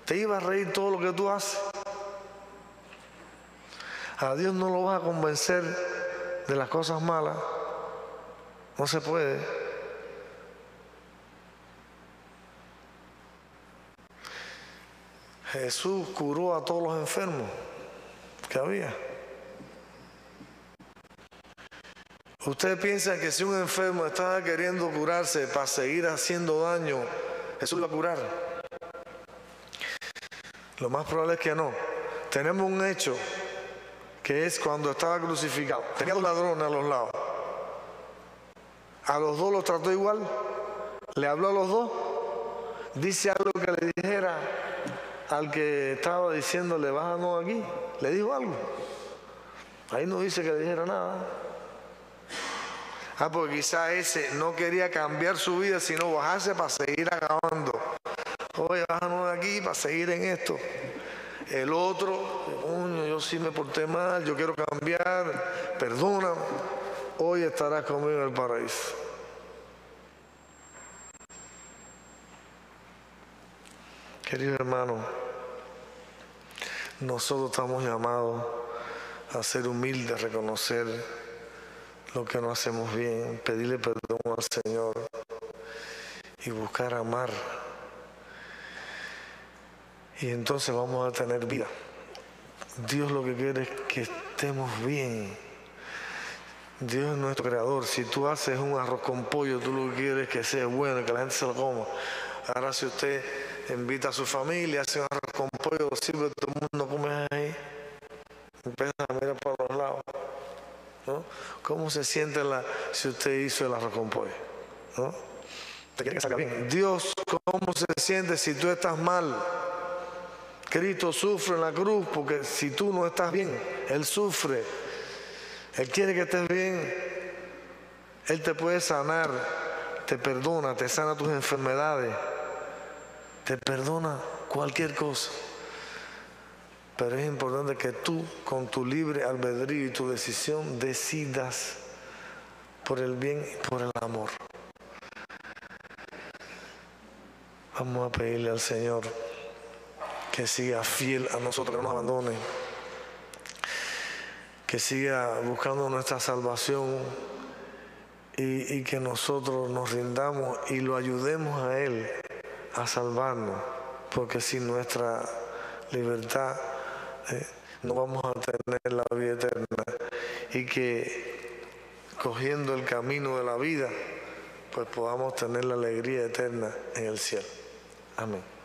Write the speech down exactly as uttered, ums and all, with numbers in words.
te iba a reír todo lo que tú haces. A Dios no lo vas a convencer de las cosas malas. No se puede. Jesús curó a todos los enfermos que había. Ustedes piensan que si un enfermo estaba queriendo curarse para seguir haciendo daño, Jesús lo iba a curar. Lo más probable es que no. Tenemos un hecho que es cuando estaba crucificado. Tenía dos ladrones a los lados. A los dos los trató igual. Le habló a los dos. Dice algo que le dijera al que estaba diciéndole, bájanos aquí. Le dijo algo. Ahí no dice que le dijera nada. Ah, porque quizá ese no quería cambiar su vida, sino bajarse para seguir acabando. Oye, bájanos de aquí para seguir en esto. El otro, coño, yo sí me porté mal, yo quiero cambiar, perdóname. Hoy estarás conmigo en el paraíso. Querido hermano, nosotros estamos llamados a ser humildes, reconocer lo que no hacemos bien, pedirle perdón al Señor y buscar amar. Y entonces vamos a tener vida. Dios lo que quiere es que estemos bien. Dios es nuestro creador. Si tú haces un arroz con pollo, tú lo que quieres es que sea bueno, que la gente se lo coma. Ahora si usted invita a su familia, hace un arroz con pollo, sirve, todo el mundo come ahí, empieza a mirar por los lados, ¿no? ¿Cómo se siente la, si usted hizo el arroz con pollo? ¿No? ¿Te quiere que salga bien? Dios, ¿cómo se siente si tú estás mal? Cristo sufre en la cruz porque si tú no estás bien, Él sufre. Él quiere que estés bien. Él te puede sanar, te perdona, te sana tus enfermedades, te perdona cualquier cosa. Pero es importante que tú, con tu libre albedrío y tu decisión, decidas por el bien y por el amor. Vamos a pedirle al Señor que siga fiel a nosotros, que no nos abandone, que siga buscando nuestra salvación y, y que nosotros nos rindamos y lo ayudemos a Él a salvarnos, porque sin nuestra libertad eh, no vamos a tener la vida eterna, y que cogiendo el camino de la vida pues podamos tener la alegría eterna en el cielo. Amén.